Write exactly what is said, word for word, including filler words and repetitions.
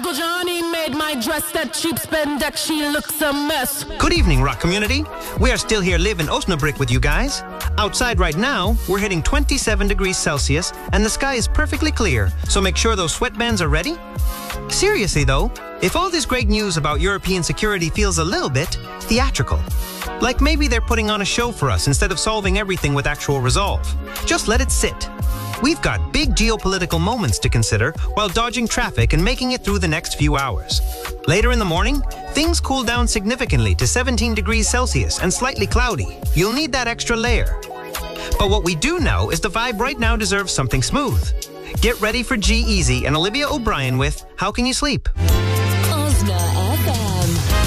Uncle Johnny made my dress that cheap spandex. She looks a mess. Good evening, rock community. We are still here live in Osnabrück with you guys. Outside right now, we're hitting twenty-seven degrees Celsius and the sky is perfectly clear, so make sure those sweatbands are ready. Seriously though, if all this great news about European security feels a little bit theatrical, like maybe they're putting on a show for us instead of solving everything with actual resolve, just let it sit. We've got big geopolitical moments to consider while dodging traffic and making it through the next few hours. Later in the morning, things cool down significantly to seventeen degrees Celsius and slightly cloudy. You'll need that extra layer. But what we do know is the vibe right now deserves something smooth. Get ready for G-Eazy and Olivia O'Brien with How Can You Sleep?